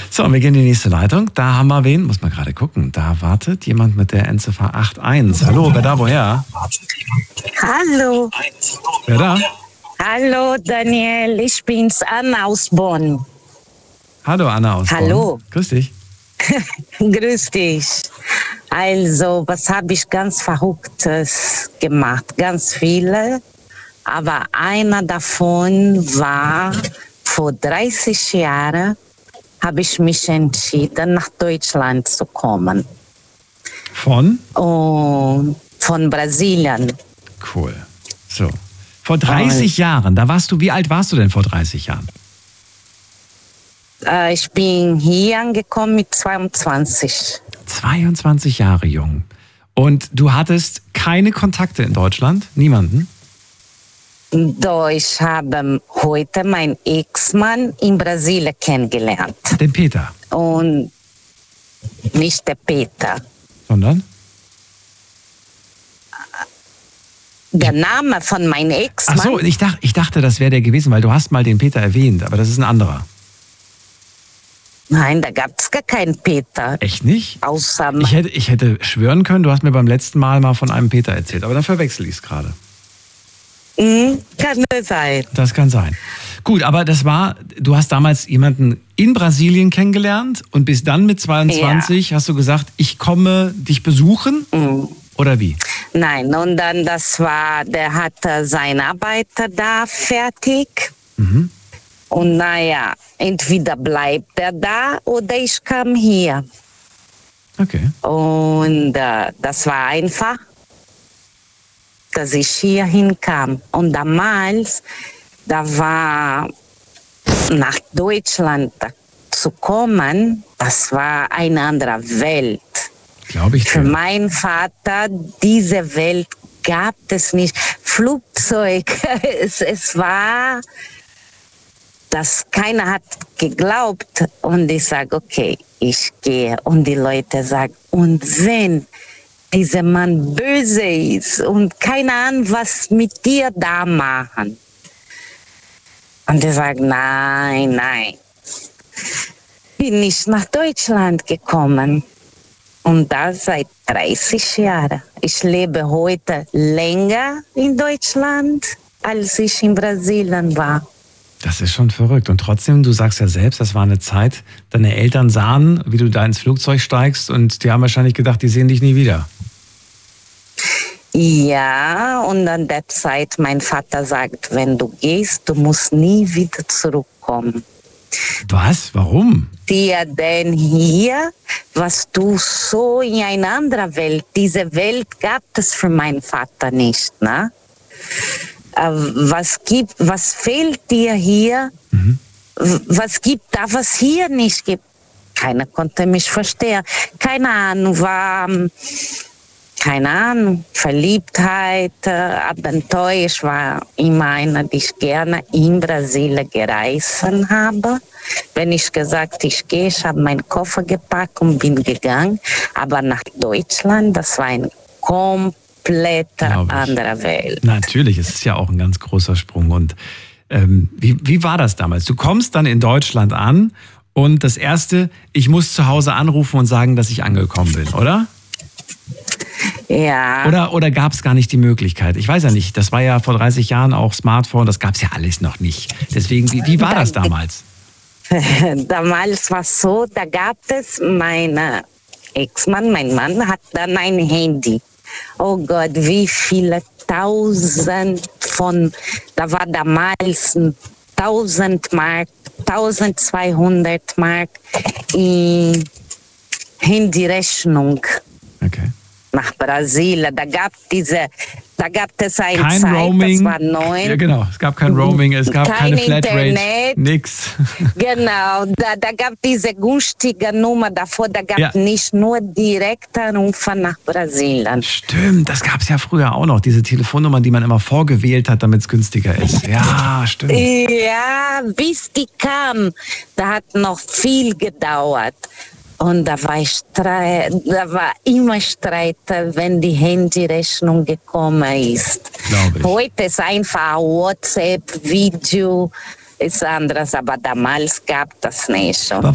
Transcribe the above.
So, und wir gehen in die nächste Leitung. Da haben wir wen, muss man gerade gucken. Da wartet jemand mit der Endziffer 81. Hallo, wer da, woher? Hallo. Wer da? Hallo, Daniel. Ich bin's, Anna aus Bonn. Hallo, Anna aus Bonn. Hallo. Grüß dich. Grüß dich. Also, was habe ich ganz Verrücktes gemacht? Ganz viele. Aber einer davon war, vor 30 Jahren habe ich mich entschieden, nach Deutschland zu kommen. Von? Und von Brasilien. Cool. So. Vor 30 Jahren, wie alt warst du denn vor 30 Jahren? Ich bin hier angekommen mit 22. 22 Jahre jung. Und du hattest keine Kontakte in Deutschland? Niemanden? Doch, ich habe heute meinen Ex-Mann in Brasilien kennengelernt. Den Peter? Und nicht der Peter. Sondern? Der Name von meinem Ex-Mann. Ach so, ich dachte, das wäre der gewesen, weil du hast mal den Peter erwähnt, aber das ist ein anderer. Nein, da gab es gar keinen Peter. Echt nicht? Außer Ich hätte schwören können, du hast mir beim letzten Mal von einem Peter erzählt, aber dann verwechsel ich es gerade. Kann das sein. Das kann sein. Gut, aber du hast damals jemanden in Brasilien kennengelernt und bis dann mit 22 hast du gesagt, ich komme dich besuchen? Oder wie? Nein, und dann der hatte seine Arbeit da fertig. Mhm. Und naja, entweder bleibt er da oder ich kam hier. Okay. Und das war einfach, dass ich hier hinkam. Und damals, da war nach Deutschland zu kommen, das war eine andere Welt. Glaube ich. Für meinen Vater, diese Welt gab es nicht. Flugzeug, es war, dass keiner hat geglaubt. Und ich sage, okay, ich gehe. Und die Leute sagen, und wenn dieser Mann böse ist und keine Ahnung, was mit dir da machen. Und ich sage, nein. Bin ich nach Deutschland gekommen. Und das seit 30 Jahren. Ich lebe heute länger in Deutschland, als ich in Brasilien war. Das ist schon verrückt. Und trotzdem, du sagst ja selbst, das war eine Zeit, deine Eltern sahen, wie du da ins Flugzeug steigst und die haben wahrscheinlich gedacht, die sehen dich nie wieder. Ja, und an der Zeit, mein Vater sagt, wenn du gehst, du musst nie wieder zurückkommen. Was? Warum? Dir denn hier, was du so in einer anderen Welt, diese Welt gab es für meinen Vater nicht, ne? Was fehlt dir hier? Was gibt da, was hier nicht gibt? Keiner konnte mich verstehen. Keine Ahnung, Verliebtheit, Abenteuer. Ich war immer einer, die ich gerne in Brasilien gereist habe. Wenn ich gesagt, ich gehe, ich habe meinen Koffer gepackt und bin gegangen. Aber nach Deutschland, das war eine komplette andere Welt. Natürlich, es ist ja auch ein ganz großer Sprung. Und wie war das damals? Du kommst dann in Deutschland an und das Erste, ich muss zu Hause anrufen und sagen, dass ich angekommen bin, oder? Ja. Oder gab es gar nicht die Möglichkeit? Ich weiß ja nicht, das war ja vor 30 Jahren auch Smartphone, das gab es ja alles noch nicht. Deswegen, wie war das damals? Damals war es so, da gab es mein Mann hat dann ein Handy. Oh Gott, wie viele Tausend da war damals 1000 Mark, 1200 Mark in Handyrechnung. Okay. Nach Brasilien. Da gab es eine kein Zeit, Roaming, das war 9. Ja, genau. Es gab kein Roaming, es gab keine Flatrate, Internet. nix. Genau, da gab diese günstige Nummer davor, da gab nicht nur direkt Anrufe nach Brasilien. Stimmt, das gab es ja früher auch noch, diese Telefonnummer, die man immer vorgewählt hat, damit es günstiger ist. Ja, stimmt. Ja, bis die kam, da hat noch viel gedauert. Und da war immer Streit, wenn die Handyrechnung gekommen ist. Heute ist einfach WhatsApp, Video, ist anderes, aber damals gab das nicht schon.